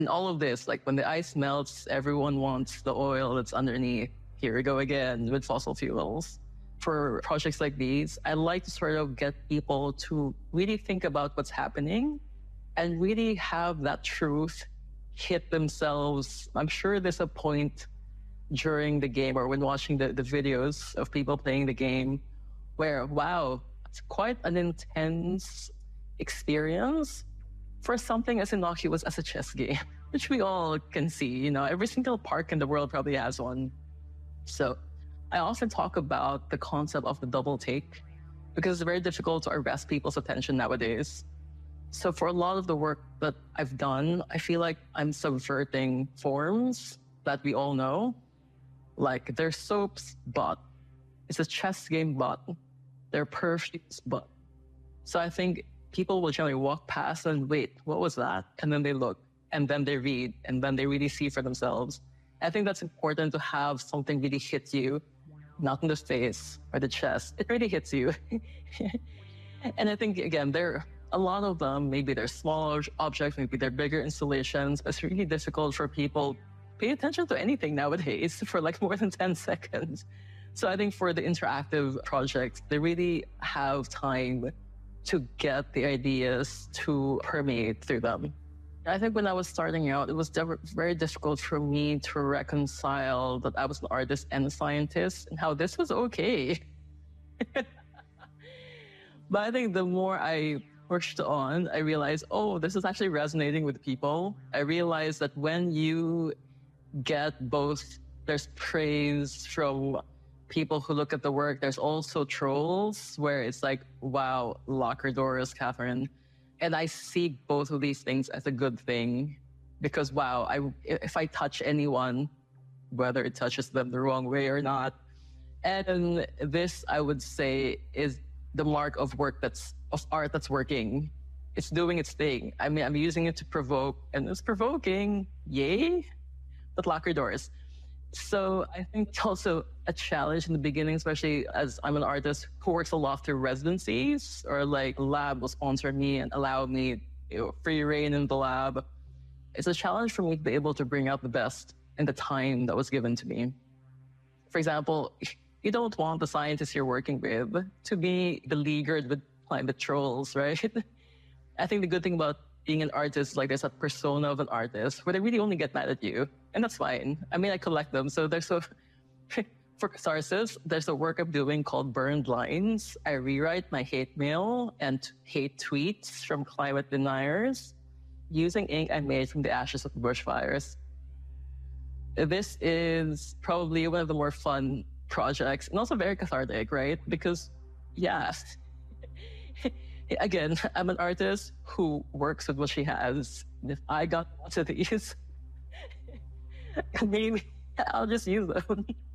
And all of this, like when the ice melts, everyone wants the oil that's underneath. Here we go again with fossil fuels. For projects like these, I like to sort of get people to really think about what's happening and really have that truth hit themselves. I'm sure there's a point during the game or when watching the videos of people playing the game where, wow, it's quite an intense experience for something as innocuous as a chess game, which we all can see. Every single park in the world probably has one. So I often talk about the concept of the double take because it's very difficult to arrest people's attention nowadays. So for a lot of the work that I've done, I feel like I'm subverting forms that we all know. Like there's soaps, but it's a chess game, but they're perfumes, but. So I think people will generally walk past and wait, what was that? And then they look, and then they read, and then they really see for themselves. I think that's important to have something really hit you, not in the face or the chest. It really hits you. And I think, again, a lot of them, maybe they're smaller objects, maybe they're bigger installations. It's really difficult for people to pay attention to anything nowadays for like more than 10 seconds. So I think for the interactive projects, they really have time to get the ideas to permeate through them. I think when I was starting out, it was very difficult for me to reconcile that I was an artist and a scientist and how this was okay. But I think the more I pushed on, I realized, this is actually resonating with people. I realized that when you get both, there's praise from people who look at the work, there's also trolls where it's like, wow, lock your doors, Catherine. And I see both of these things as a good thing because, wow, if I touch anyone, whether it touches them the wrong way or not, and this, I would say, is the mark of art that's working. It's doing its thing. I mean, I'm using it to provoke, and it's provoking, yay, but lock your doors. So I think it's also a challenge in the beginning, especially as I'm an artist who works a lot through residencies or like lab will sponsor me and allow me free reign in the lab. It's a challenge for me to be able to bring out the best in the time that was given to me. For example, you don't want the scientists you're working with to be beleaguered with climate trolls, right? I think the good thing about being an artist, like there's a persona of an artist where they really only get mad at you. And that's fine. I mean, I collect them. So for Catharsis, there's a work I'm doing called Burned Lines. I rewrite my hate mail and hate tweets from climate deniers using ink I made from the ashes of the bushfires. This is probably one of the more fun projects and also very cathartic, right? Because, yeah, again, I'm an artist who works with what she has. If I got lots of these, maybe I'll just use them.